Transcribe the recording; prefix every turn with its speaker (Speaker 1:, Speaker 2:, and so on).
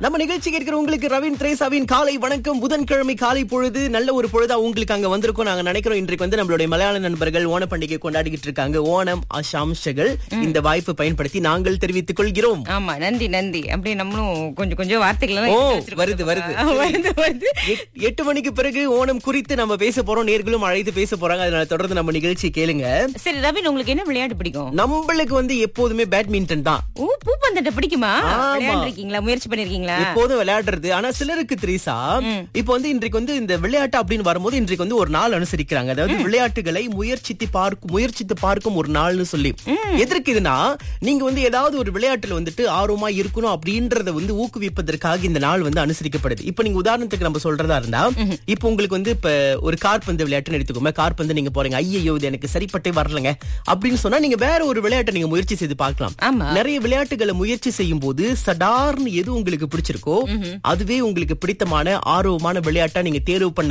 Speaker 1: நம்ம நிகழ்ச்சி கேட்கிற உங்களுக்கு ரவீன் திரேசாவின் காலை வணக்கம். புதன்கிழமை காலை பொழுது நல்ல ஒரு பொழுதா உங்களுக்கு அங்க வந்திருக்கும் நாங்க நினைக்கிறோம். இன்றைக்கு வந்து நம்மளுடைய மலையாள நண்பர்கள் ஓண பண்டிகை கொண்டாடிக்கிட்டு இருக்காங்க. ஓணம் ஆசாம்சங்கள் இந்த வாய்ப்பு பயன்படுத்தி நாங்கள் தெரிவித்துக் கொள்கிறோம்.
Speaker 2: ஆமா, நன்றி நன்றி. அப்படியே நம்மளும் கொஞ்சம் வார்த்தைகள்
Speaker 1: வருது 8 மணிக்கு பிறகு ஓணம் குறித்து நம்ம பேச போறோம். நேர்களும் அழைத்து பேச போறாங்க. அதனால தொடர்ந்து நம்ம நிகழ்ச்சி கேளுங்க.
Speaker 2: சரி ரவீன், உங்களுக்கு என்ன விளையாட்டு பிடிக்கும்?
Speaker 1: நம்மளுக்கு வந்து எப்போதுமே பேட்மிண்டன் தான்.
Speaker 2: பூப்பந்தாட்டம் பிடிக்குமா? விளையாண்டுருக்கீங்களா? முயற்சி பண்ணிருக்கீங்களா?
Speaker 1: எப்போதும் விளையாடுறது. ஆனா சிலருக்கு திரீசா இப்ப வந்து இன்றைக்கு வந்து இந்த விளையாட்டு அப்படின்னு வரும்போது இன்றைக்கு வந்து ஒரு நாள் அனுசரிக்கிறாங்க. அதாவது விளையாட்டுகளை முயற்சித்து பார்க்கும் ஒரு நாள்னு சொல்லி. எதற்கு இதுனா, நீங்க வந்து ஏதாவது ஒரு விளையாட்டுல வந்துட்டு ஆர்வமா இருக்கணும் அப்படின்றத வந்து ஊக்குவிப்பதற்காக இந்த நாள் வந்து அனுசரிக்கப்படுது. இப்ப நீங்க உதாரணத்துக்கு நம்ம சொல்றதா இருந்தா, இப்ப உங்களுக்கு வந்து இப்ப ஒரு காற்பந்து விளையாட்டுன்னு எடுத்துக்கோங்க. காற்பந்து நீங்க போறீங்க, ஐயோ இது எனக்கு சரிப்பட்டே வரலங்க அப்படின்னு சொன்னா நீங்க வேற ஒரு விளையாட்டை நீங்க முயற்சி செய்து பார்க்கலாம். நிறைய விளையாட்டுகளை முயற்சி செய்யும் போது சடார்னு எது உங்களுக்கு பிடிச்சிருக்கோ அதுவே உங்களுக்கு பிடித்தமான ஆர்வமான விளையாட்டா நீங்க தேர்வு பண்ண